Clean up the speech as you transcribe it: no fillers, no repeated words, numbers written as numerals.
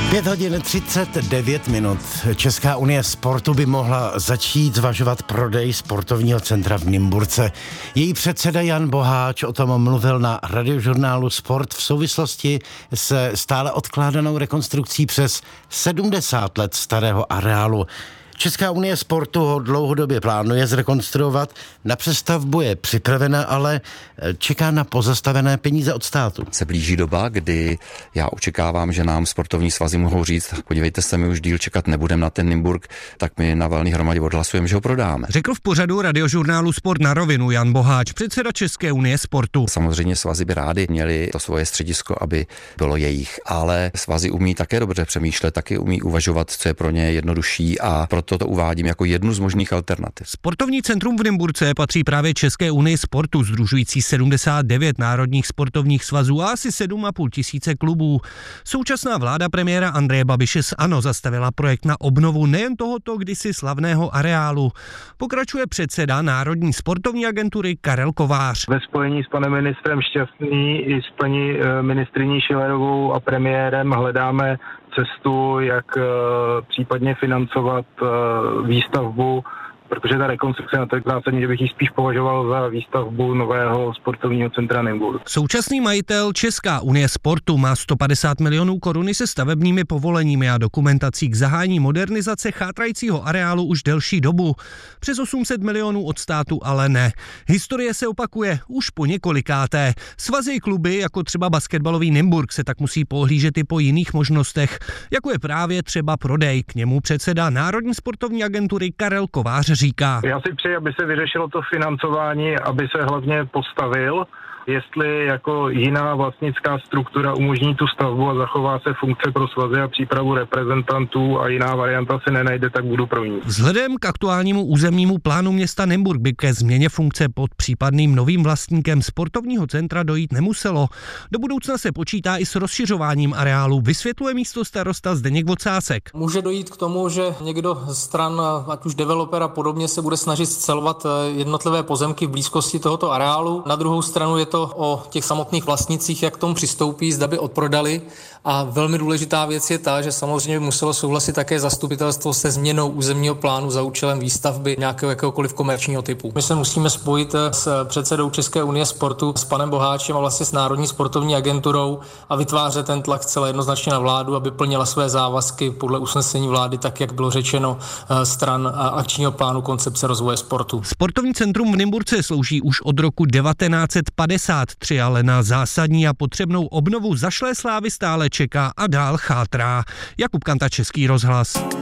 5:39. Česká unie sportu by mohla začít zvažovat prodej sportovního centra v Nymburce. Její předseda Jan Boháč o tom mluvil na radiožurnálu Sport v souvislosti se stále odkládanou rekonstrukcí přes 70 let starého areálu. Česká unie sportu ho dlouhodobě plánuje zrekonstruovat. Na přestavbu je připravena, ale čeká na pozastavené peníze od státu. Se blíží doba, kdy já očekávám, že nám sportovní svazy mohou říct, podívejte se, my už díl čekat nebudeme na ten Nymburk, tak my na valné hromadě odhlasujeme, že ho prodáme. Řekl v pořadu radiožurnálu Sport na rovinu Jan Boháč, předseda České unie sportu. Samozřejmě svazy by rádi měli to svoje středisko, aby bylo jejich, ale svazy umí také dobře přemýšlet, taky umí uvažovat, co je pro ně jednodušší, a proto to uvádím jako jednu z možných alternativ. Sportovní centrum v Nymburce patří právě České unii sportu, sdružující 79 národních sportovních svazů a asi 7,5 tisíce klubů. Současná vláda premiéra Andreje Babiše z ANO zastavila projekt na obnovu nejen tohoto kdysi slavného areálu. Pokračuje předseda Národní sportovní agentury Karel Kovář. Ve spojení s panem ministrem Šťastný i s paní ministryní Schillerovou a premiérem hledáme cestu, jak případně financovat výstavbu, protože ta rekonstrukce na tak zásadní, že bych ji spíš považoval za výstavbu nového sportovního centra Nymburk. Současný majitel Česká unie sportu má 150 milionů korun se stavebními povoleními a dokumentací k zahájení modernizace chátrajícího areálu už delší dobu. Přes 800 milionů od státu ale ne. Historie se opakuje už po několikáté. Svazy i kluby, jako třeba basketbalový Nymburk, se tak musí pohlížet i po jiných možnostech, jako je právě třeba prodej. K němu předseda Národní sportovní agentury Karel Kovář říká. Já si přeji, aby se vyřešilo to financování, aby se hlavně postavil, jestli jako jiná vlastnická struktura umožní tu stavbu a zachová se funkce pro svazy a přípravu reprezentantů a jiná varianta se nenajde, tak budu pro ní. Vzhledem k aktuálnímu územnímu plánu města Nymburk by ke změně funkce pod případným novým vlastníkem sportovního centra dojít nemuselo. Do budoucna se počítá i s rozšiřováním areálu, vysvětluje místostarosta Zdeněk Vocásek. Může dojít k tomu, že někdo z stran, ať už developer a podobně, se bude snažit scelovat jednotlivé pozemky v blízkosti tohoto areálu. Na druhou stranu je to o těch samotných vlastnicích, jak k tomu přistoupí, zda by odprodali. A velmi důležitá věc je ta, že samozřejmě muselo souhlasit také zastupitelstvo se změnou územního plánu za účelem výstavby nějakého jakéhokoliv komerčního typu. My se musíme spojit s předsedou České unie sportu, s panem Boháčem a vlastně s Národní sportovní agenturou a vytvářet ten tlak celé jednoznačně na vládu, aby plnila své závazky podle usnesení vlády, tak jak bylo řečeno stran akčního plánu koncepce rozvoje sportu. Sportovní centrum v Nymburce slouží už od roku 1953, ale na zásadní a potřebnou obnovu zašlé slávy stále čeká a dál chátrá. Jakub Kanta, Český rozhlas.